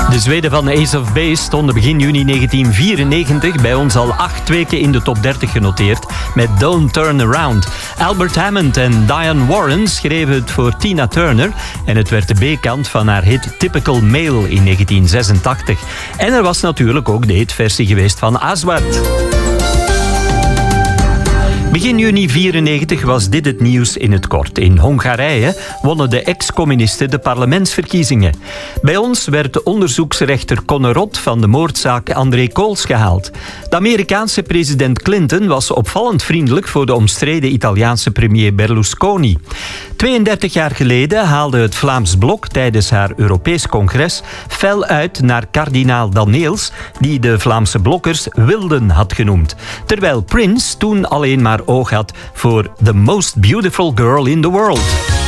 De Zweden van Ace of Base stonden begin juni 1994 bij ons al 8 weken in de top 30 genoteerd met Don't Turn Around. Albert Hammond en Diane Warren schreven het voor Tina Turner en het werd de B-kant van haar hit Typical Male in 1986. En er was natuurlijk ook de hitversie geweest van Aswad. Begin juni 1994 was dit het nieuws in het kort. In Hongarije wonnen de ex-communisten de parlementsverkiezingen. Bij ons werd onderzoeksrechter Conor Roth van de moordzaak André Kools gehaald. De Amerikaanse president Clinton was opvallend vriendelijk voor de omstreden Italiaanse premier Berlusconi. 32 jaar geleden haalde het Vlaams Blok tijdens haar Europees congres fel uit naar kardinaal Daneels, die de Vlaamse blokkers wilden had genoemd. Terwijl Prince toen alleen maar oog had voor The Most Beautiful Girl in the World.